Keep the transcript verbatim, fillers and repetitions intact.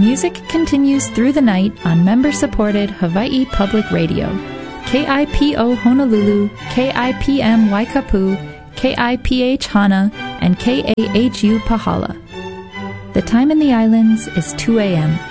Music continues through the night on member-supported Hawaii Public Radio, K I P O Honolulu, K I P M Waikapu, K I P H Hana, and K A H U Pahala. The time in the islands is two a.m.